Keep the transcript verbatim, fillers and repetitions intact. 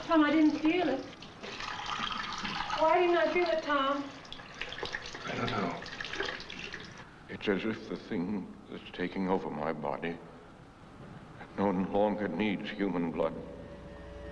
Tom, I didn't feel it. Why didn't I feel it, Tom? I don't know. It's as if the thing that's taking over my body no longer needs human blood.